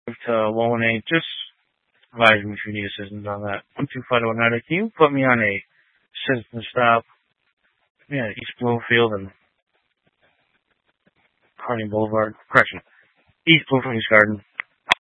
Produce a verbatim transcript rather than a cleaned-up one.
to one one eight. Just advise me if you need assistance on that. one two five one nine. Can you put me on a citizen stop? Yeah, East Bloomfield and Harding Boulevard. Correction. East Bloomfield East Garden.